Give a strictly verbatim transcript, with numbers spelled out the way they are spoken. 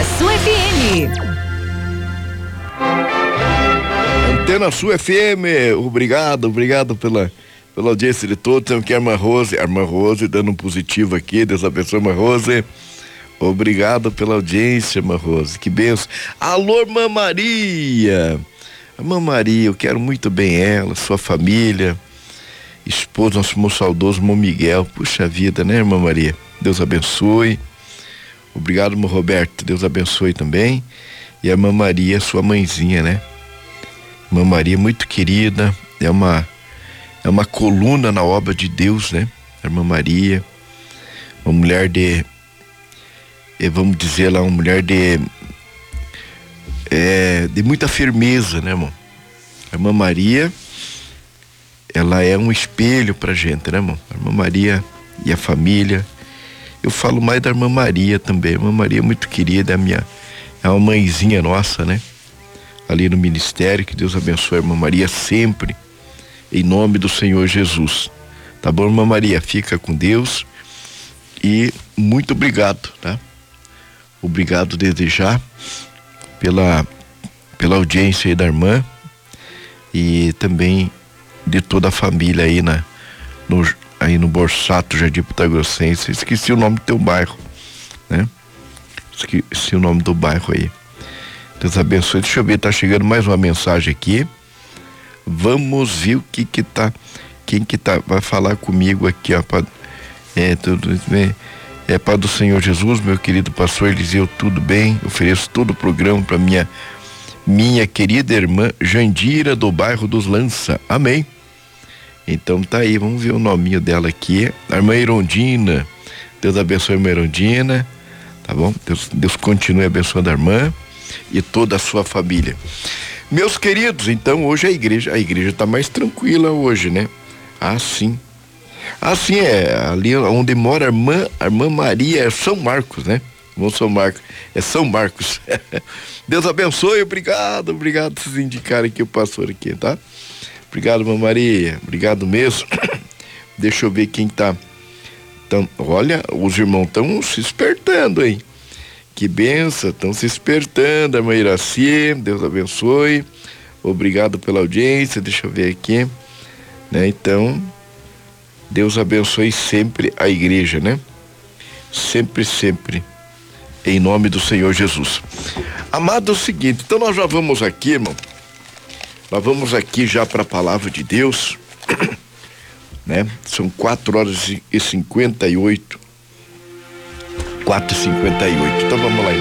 Sul F M. Antena Sul F M, obrigado, obrigado pela, pela audiência de todos. Temos aqui a irmã Rose, a irmã Rose dando um positivo aqui, Deus abençoe, irmã Rose. Obrigado pela audiência, irmã Rose, que benção. Alô, irmã Maria. Irmã Maria, eu quero muito bem ela, sua família, esposa, nosso irmão saudoso, irmão Miguel. Puxa vida, né, irmã Maria? Deus abençoe. Obrigado, irmão Roberto, Deus abençoe também. E a irmã Maria, sua mãezinha, né? Irmã Maria, muito querida, é uma, é uma coluna na obra de Deus, né? A irmã Maria, uma mulher de, é, vamos dizer lá, uma mulher de, é, de muita firmeza, né, irmão? A irmã Maria, ela é um espelho pra gente, né, irmão? A irmã Maria e a família. Eu falo mais da irmã Maria também. A irmã Maria é muito querida, é a minha, é uma mãezinha nossa, né? Ali no ministério, que Deus abençoe a irmã Maria sempre, em nome do Senhor Jesus. Tá bom, irmã Maria? Fica com Deus e muito obrigado, tá? Obrigado desde já pela, pela audiência aí da irmã e também de toda a família aí na, no, aí no Borsato, Jardim Pitagrossense. Esqueci o nome do teu bairro, né? Esqueci o nome do bairro aí. Deus abençoe. Deixa eu ver, tá chegando mais uma mensagem aqui. Vamos ver o que que tá, quem que tá, vai falar comigo aqui, ó. Pra, é, tudo bem. É, Pai do Senhor Jesus, meu querido pastor Eliseu, tudo bem? Ofereço todo o programa para minha, minha querida irmã Jandira, do bairro dos Lança. Amém. Então tá aí, vamos ver o nominho dela aqui. A irmã Irondina. Deus abençoe a irmã Irondina. Tá bom? Deus, Deus continue abençoando a irmã e toda a sua família. Meus queridos, então hoje a igreja, a igreja está mais tranquila hoje, né? Ah, sim. Ah, sim, é ali onde mora a irmã, a irmã Maria, é São Marcos, né? Irmão São Marcos, é São Marcos. Deus abençoe, obrigado, obrigado por vocês indicarem aqui o pastor aqui, tá? Obrigado, irmã Maria, obrigado mesmo. Deixa eu ver quem tá. Então, olha, os irmãos estão se despertando, hein? Que benção, estão se despertando, a irmã Iraci, Deus abençoe, obrigado pela audiência, deixa eu ver aqui, né? Então, Deus abençoe sempre a igreja, né? Sempre, sempre, em nome do Senhor Jesus. Amado, é o seguinte, então nós já vamos aqui, irmão, nós vamos aqui já para a palavra de Deus, né? São quatro horas e cinquenta e oito. quatro e cinquenta e oito. Então vamos lá,